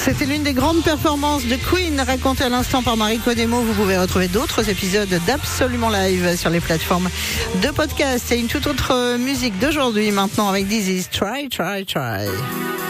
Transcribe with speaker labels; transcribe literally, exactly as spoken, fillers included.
Speaker 1: C'était l'une des grandes performances de Queen racontée à l'instant par Mariko Demo. Vous pouvez retrouver d'autres épisodes d'Absolument Live sur les plateformes de podcast. Et une toute autre musique d'aujourd'hui maintenant avec This Is Try, Try, Try.